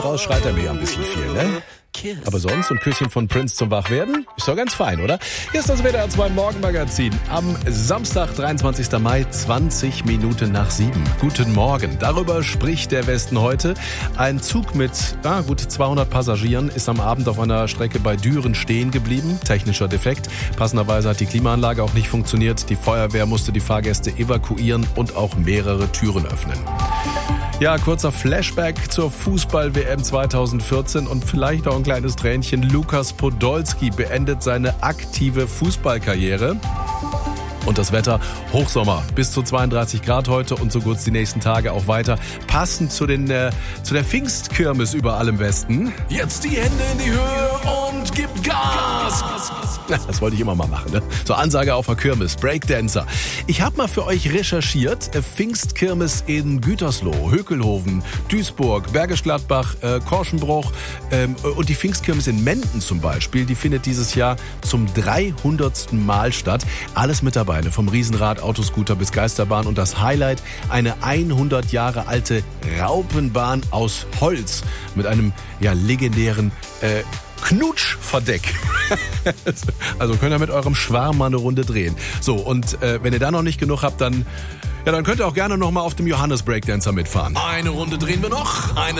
Raus schreit er mir ein bisschen viel, ne? Aber sonst, ein Küsschen von Prince zum Wachwerden? Ist doch ganz fein, oder? Hier ist das WDR 2 Morgenmagazin. Am Samstag, 23. Mai, 20 Minuten nach 7. Guten Morgen. Darüber spricht der Westen heute. Ein Zug mit gut 200 Passagieren ist am Abend auf einer Strecke bei Düren stehen geblieben. Technischer Defekt. Passenderweise hat die Klimaanlage auch nicht funktioniert. Die Feuerwehr musste die Fahrgäste evakuieren und auch mehrere Türen öffnen. Ja, kurzer Flashback zur Fußball-WM 2014 und vielleicht auch ein kleines Tränchen. Lukas Podolski beendet seine aktive Fußballkarriere. Und das Wetter, Hochsommer, bis zu 32 Grad heute und so kurz die nächsten Tage auch weiter. Passend zu der Pfingstkirmes überall im Westen. Jetzt die Hände in die Höhe und gib Gas! Das wollte ich immer mal machen, ne? So Ansage auf der Kirmes, Breakdancer. Ich habe mal für euch recherchiert, Pfingstkirmes in Gütersloh, Hökelhoven, Duisburg, Bergisch Gladbach, Korschenbruch und die Pfingstkirmes in Menden zum Beispiel, die findet dieses Jahr zum 300. Mal statt. Alles mit dabei, vom Riesenrad, Autoscooter bis Geisterbahn und das Highlight, eine 100 Jahre alte Raupenbahn aus Holz mit einem legendären Knutschverdeck. Also könnt ihr mit eurem Schwarm mal eine Runde drehen. So, und wenn ihr da noch nicht genug habt, dann könnt ihr auch gerne noch mal auf dem Johannes Breakdancer mitfahren. Eine Runde drehen wir noch. Eine